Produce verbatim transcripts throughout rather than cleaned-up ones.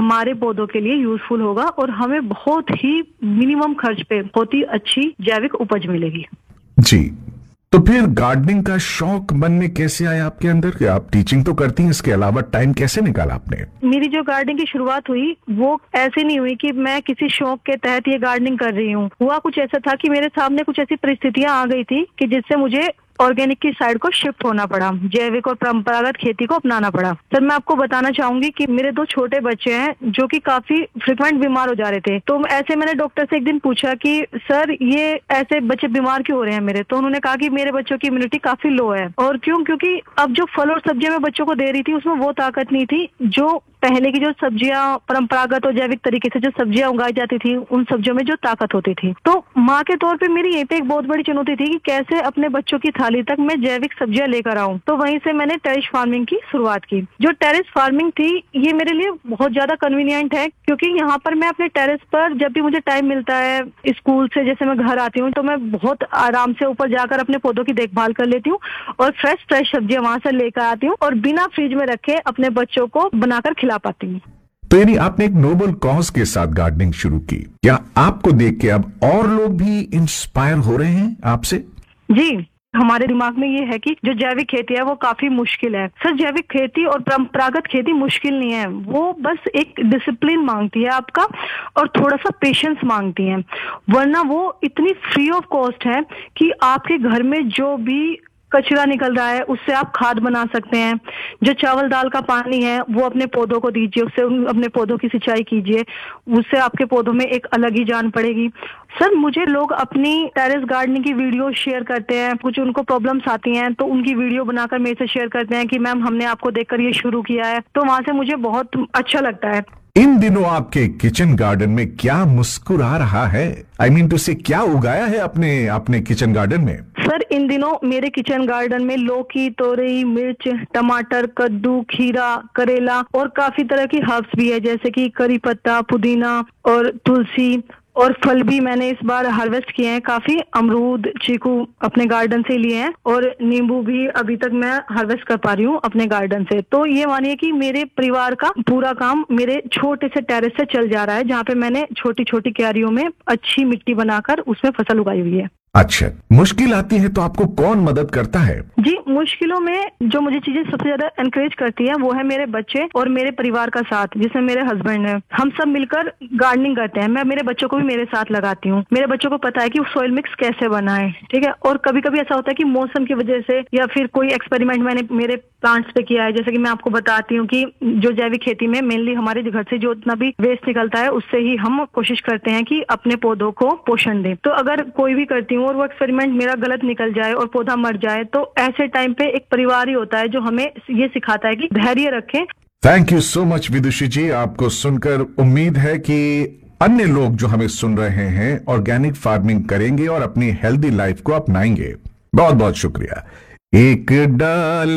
हमारे पौधों के लिए यूजफुल होगा और हमें बहुत ही मिनिमम खर्च पे बहुत ही अच्छी जैविक उपज मिलेगी। जी, तो फिर गार्डनिंग का शौक मन में कैसे आया आपके अंदर? कि आप टीचिंग तो करती हैं, इसके अलावा टाइम कैसे निकाला आपने? मेरी जो गार्डनिंग की शुरुआत हुई वो ऐसे नहीं हुई कि मैं किसी शौक के तहत ये गार्डनिंग कर रही हूँ। हुआ कुछ ऐसा था कि मेरे सामने कुछ ऐसी परिस्थितियां आ गई थी कि जिससे मुझे ऑर्गेनिक की साइड को शिफ्ट होना पड़ा, जैविक और परंपरागत खेती को अपनाना पड़ा। सर मैं आपको बताना चाहूंगी कि मेरे दो छोटे बच्चे हैं जो कि काफी फ्रिक्वेंट बीमार हो जा रहे थे। तो ऐसे मैंने डॉक्टर से एक दिन पूछा कि सर ये ऐसे बच्चे बीमार क्यों हो रहे हैं मेरे? तो उन्होंने कहा कि मेरे बच्चों की इम्यूनिटी काफी लो है। और क्यों? क्योंकि अब जो फल और सब्जियां मैं बच्चों को दे रही थी उसमें वो ताकत नहीं थी जो पहले की जो सब्जियां परंपरागत और जैविक तरीके से जो सब्जियां उगाई जाती थी उन सब्जियों में जो ताकत होती थी। तो माँ के तौर पे मेरी यही पे एक बहुत बड़ी चुनौती थी कि कैसे अपने बच्चों की थाली तक मैं जैविक सब्जियां लेकर आऊं। तो वहीं से मैंने टेरेस फार्मिंग की शुरुआत की। जो टेरेस फार्मिंग थी ये मेरे लिए बहुत ज्यादा कन्वीनियंट है क्योंकि यहाँ पर मैं अपने टेरेस पर जब भी मुझे टाइम मिलता है स्कूल से जैसे मैं घर आती हूँ तो मैं बहुत आराम से ऊपर जाकर अपने पौधों की देखभाल कर लेती हूँ और फ्रेश फ्रेश सब्जियां वहां से लेकर आती हूँ और बिना फ्रिज में रखे अपने बच्चों को बनाकर खिला पाती हूँ। तो यानी आपने एक नोबल कॉज के साथ गार्डनिंग शुरू की। क्या आपको देख के अब और लोग भी इंस्पायर हो रहे हैं आपसे? जी, हमारे दिमाग में ये है कि जो जैविक खेती है वो काफी मुश्किल है। सर जैविक खेती और परंपरागत खेती मुश्किल नहीं है, वो बस एक डिसिप्लिन मांगती है आपका और थोड़ा सा पेशेंस मांगती है, वरना वो इतनी फ्री ऑफ कॉस्ट है कि आपके घर में जो भी कचरा निकल रहा है उससे आप खाद बना सकते हैं। जो चावल दाल का पानी है वो अपने पौधों को दीजिए, उससे अपने पौधों की सिंचाई कीजिए, उससे आपके पौधों में एक अलग ही जान पड़ेगी। सर मुझे लोग अपनी टेरेस गार्डनिंग की वीडियो शेयर करते हैं, कुछ उनको प्रॉब्लम्स आती हैं तो उनकी वीडियो बनाकर मेरे से शेयर करते हैं कि मैम हमने आपको देखकर ये शुरू किया है। तो वहां से मुझे बहुत अच्छा लगता है। इन दिनों आपके किचन गार्डन में क्या मुस्कुरा रहा है? आई मीन टू से क्या उगाया है अपने अपने किचन गार्डन में? सर इन दिनों मेरे किचन गार्डन में लौकी, तोरई, मिर्च, टमाटर, कद्दू, खीरा, करेला और काफी तरह की हर्ब्स भी है जैसे कि करी पत्ता, पुदीना और तुलसी। और फल भी मैंने इस बार हार्वेस्ट किए हैं, काफी अमरूद, चीकू अपने गार्डन से लिए हैं और नींबू भी अभी तक मैं हार्वेस्ट कर पा रही हूँ अपने गार्डन से। तो ये मानिए कि मेरे परिवार का पूरा काम मेरे छोटे से टेरेस से चल जा रहा है जहाँ पे मैंने छोटी छोटी क्यारियों में अच्छी मिट्टी बनाकर उसमें फसल उगाई हुई है। अच्छा, मुश्किल आती है तो आपको कौन मदद करता है? जी, मुश्किलों में जो मुझे चीजें सबसे ज्यादा एनकरेज करती है वो है मेरे बच्चे और मेरे परिवार का साथ, जिसमें मेरे हस्बैंड है। हम सब मिलकर गार्डनिंग करते हैं। मैं मेरे बच्चों को भी मेरे साथ लगाती हूँ। मेरे बच्चों को पता है कि सॉइल मिक्स कैसे बनाए, ठीक है। और कभी कभी ऐसा होता है कि मौसम की वजह से या फिर कोई एक्सपेरिमेंट मैंने मेरे प्लांट्स पे किया है, जैसे कि मैं आपको बताती हूँ कि जो जैविक खेती में मेनली हमारे घर से जो उतना भी वेस्ट निकलता है उससे ही हम कोशिश करते हैं कि अपने पौधों को पोषण दें। तो अगर कोई भी करती हूँ और वो एक्सपेरिमेंट मेरा गलत निकल जाए और पौधा मर जाए तो ऐसे टाइम पे एक परिवार ही होता है जो हमें ये सिखाता है कि धैर्य रखें। थैंक यू सो मच विदुषी जी, आपको सुनकर उम्मीद है कि अन्य लोग जो हमें सुन रहे हैं ऑर्गेनिक फार्मिंग करेंगे और अपनी हेल्दी लाइफ को अपनाएंगे। बहुत बहुत शुक्रिया। एक डाल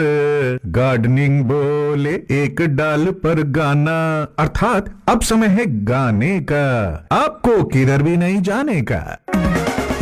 पर गार्डनिंग बोले, एक डाल पर गाना, अर्थात अब समय है गाने का, आपको किधर भी नहीं जाने का।